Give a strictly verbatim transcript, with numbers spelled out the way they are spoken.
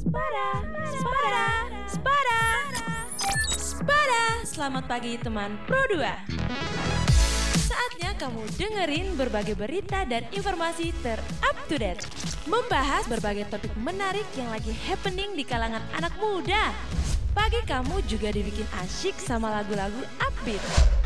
Spada, Spada, Spada, Spada. Selamat pagi teman Pro dua. Saatnya kamu dengerin berbagai berita dan informasi ter-up to date. Membahas berbagai topik menarik yang lagi happening di kalangan anak muda. Pagi kamu juga dibikin asyik sama lagu-lagu upbeat.